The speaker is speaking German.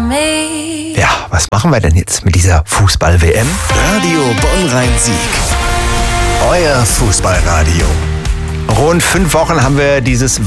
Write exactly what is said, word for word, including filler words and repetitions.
Ja, was machen wir denn jetzt mit dieser Fußball-W M? Radio Bonn-Rhein-Sieg. Euer Fußballradio. Rund fünf Wochen haben wir dieses